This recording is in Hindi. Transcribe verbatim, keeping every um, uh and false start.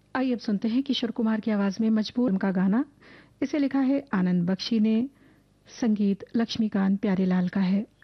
आइए अब सुनते हैं किशोर कुमार की आवाज में मजबूर का गाना। इसे लिखा है आनंद बख्शी ने, संगीत लक्ष्मीकांत प्यारेलाल का है।